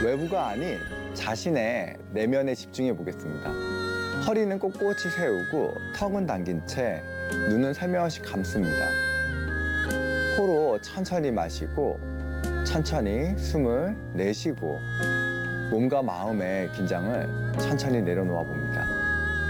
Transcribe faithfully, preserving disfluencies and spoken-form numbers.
외부가 아닌 자신의 내면에 집중해 보겠습니다. 허리는 꼿꼿이 세우고 턱은 당긴 채 눈은 살며시 감습니다. 코로 천천히 마시고 천천히 숨을 내쉬고 몸과 마음의 긴장을 천천히 내려놓아 봅니다.